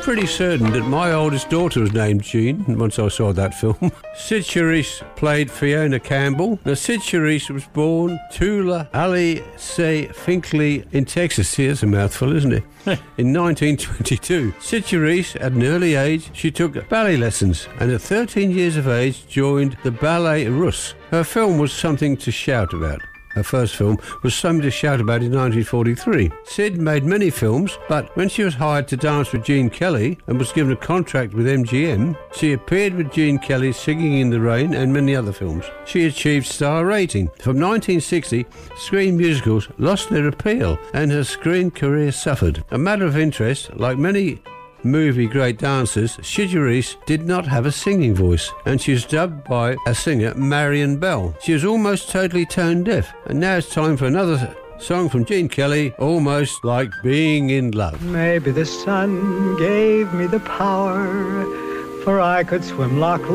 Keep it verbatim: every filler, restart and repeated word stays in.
pretty certain that my oldest daughter was named Jean once I saw that film. Sid Charisse played Fiona Campbell. Now, Sid Charisse was born Tula Ali Se Finkley in Texas. Here's a mouthful, isn't it? In nineteen twenty-two. Sid Charisse, at an early age, she took ballet lessons and at thirteen years of age joined the Ballet Russe. Her film was Something to Shout About. Her first film was Something to Shout About in nineteen forty-three. Sid made many films, but when she was hired to dance with Gene Kelly and was given a contract with M G M, she appeared with Gene Kelly Singing in the Rain and many other films. She achieved star rating. From nineteen sixty, screen musicals lost their appeal and her screen career suffered. A matter of interest, like many movie great dancers, Sid Charisse did not have a singing voice, and she was dubbed by a singer, Marion Bell. She was almost totally tone deaf. And now it's time for another song from Gene Kelly, Almost Like Being in Love. Maybe the sun gave me the power, for I could swim Loch